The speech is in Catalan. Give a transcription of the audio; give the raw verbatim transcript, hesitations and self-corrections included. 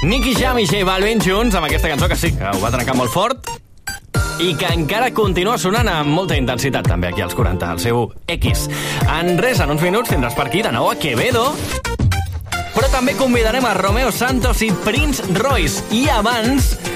Nicky Jam i J Balvin junts amb aquesta cançó que sí, que ho va trencar molt fort i que encara continua sonant amb molta intensitat també aquí als quaranta, al seu X. En res, en uns minuts tindràs per aquí de nou a Quevedo, però també convidarem a Romeo Santos i Prince Royce. I abans